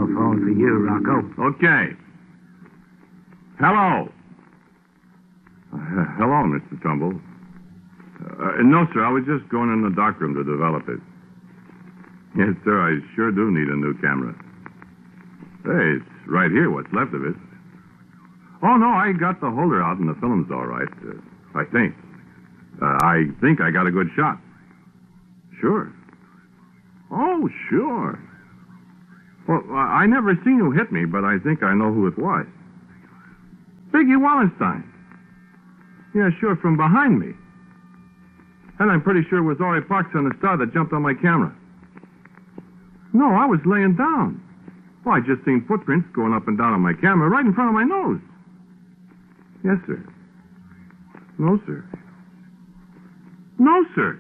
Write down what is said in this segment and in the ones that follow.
Telephone for you, Rocco. Okay. Hello. Hello, Mr. Trumbull. No, sir, I was just going in the darkroom to develop it. Yes, sir, I sure do need a new camera. Hey, it's right here, what's left of it. Oh, no, I got the holder out and the film's all right. I think. I think I got a good shot. Sure. Oh, sure. Well, I never seen who hit me, but I think I know who it was. Biggie Wallenstein. Yeah, sure, from behind me. And I'm pretty sure it was Ori Parks on the Star that jumped on my camera. No, I was laying down. Well, I just seen footprints going up and down on my camera right in front of my nose. Yes, sir. No, sir. No, sir.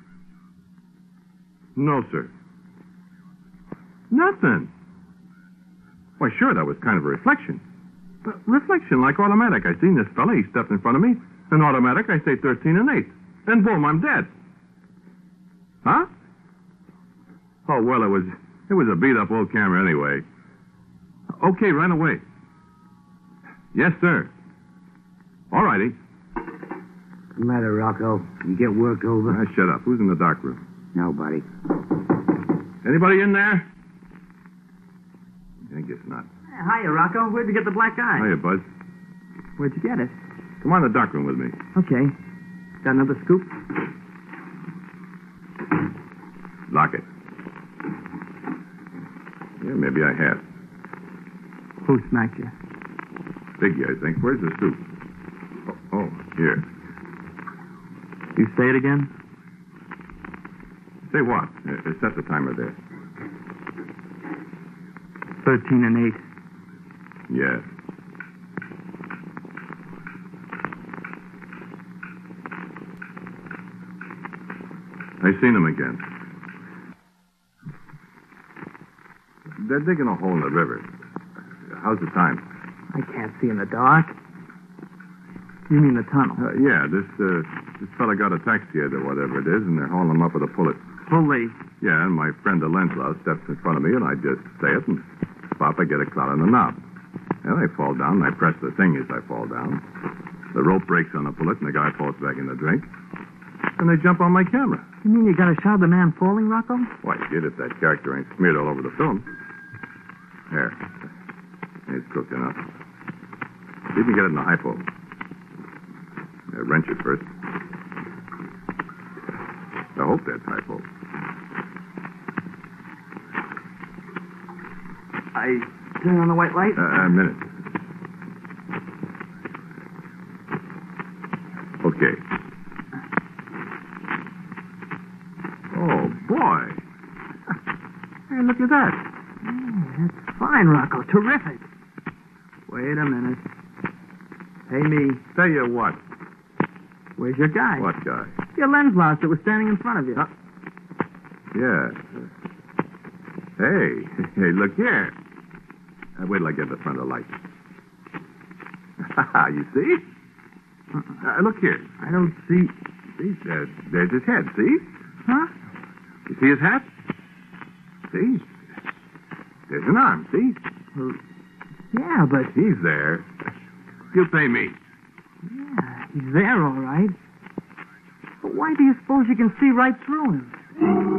No, sir. Nothing. Why, sure, that was kind of a reflection. But reflection, like automatic. I seen this fella, he stepped in front of me, and automatic, I say 13 and 8. And boom, I'm dead. Huh? Oh, well, it was a beat-up old camera anyway. Okay, right away. Yes, sir. All righty. What's the matter, Rocco? You get work over? Shut up. Who's in the dark room? Nobody. Anybody in there? I guess not. Hiya, Rocco. Where'd you get the black eye? Hiya, Buzz. Where'd you get it? Come on to the dark room with me. Okay. Got another scoop? Lock it. Yeah, maybe I have. Who smacked you? Biggie, I think. Where's the scoop? Oh, here. You say it again? Say what? Set the timer there. 13 and 8. Yeah. I seen him again. They're digging a hole in the river. How's the time? I can't see in the dark. You mean the tunnel? Yeah, this fella got a taxi or whatever it is, and they're hauling him up with a pulley. Pulley? Yeah, and my friend the Lenslow steps in front of me, and I just say it, and pop, I get a clout on the knob. And I fall down, and I press the thing as I fall down. The rope breaks on the pullet, and the guy falls back in the drink. And they jump on my camera. You mean you got a shot of the man falling, Rocco? Why, kid, if that character ain't smeared all over the film. There. It's cooked enough. See if you can get it in the hypo. Wrench it first. I hope that's hypo. I turn on the white light? A minute. Okay. Oh, boy. Hey, look at that. That's fine, Rocco. Terrific. Wait a minute. Hey, me. Tell you what. Where's your guy? What guy? Your lens loss that was standing in front of you. Yeah. Hey, look here. Wait till I get to the front of the light. You see? Look here. I don't see... See, there's his head, see? Huh? You see his hat? See? There's an arm, see? Yeah, but... He's there. You pay me. Yeah, he's there, all right. But why do you suppose you can see right through him?